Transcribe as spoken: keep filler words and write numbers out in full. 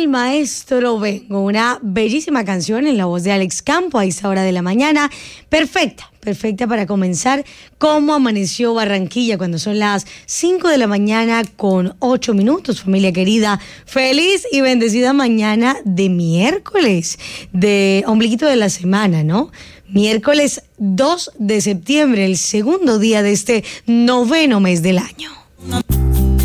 del maestro Vengo, una bellísima canción en la voz de Alex Campo a esta hora de la mañana, perfecta, perfecta para comenzar. Cómo amaneció Barranquilla cuando son las cinco de la mañana con ocho minutos, familia querida, feliz y bendecida mañana de miércoles, de ombliguito de la semana, ¿no? Miércoles dos de septiembre, el segundo día de este noveno mes del año.